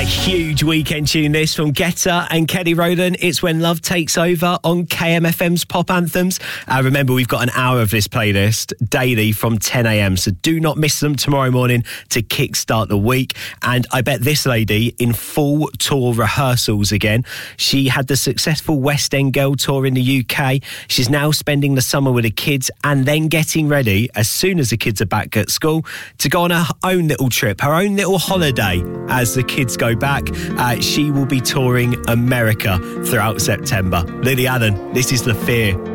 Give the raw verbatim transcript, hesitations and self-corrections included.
A huge weekend tune this from Guetta and Kelly Rowland. It's When Love Takes Over on K M F M's Pop Anthems. Uh, remember, we've got an hour of this playlist daily from ten a.m, so do not miss them tomorrow morning to kickstart the week. And I bet this lady in full tour rehearsals again. She had the successful West End Girl Tour in the U K. She's now spending the summer with the kids and then getting ready, as soon as the kids are back at school, to go on her own little trip, her own little holiday as the kids go back. Uh, she will be touring America throughout September. Lily Allen, this is The Fear.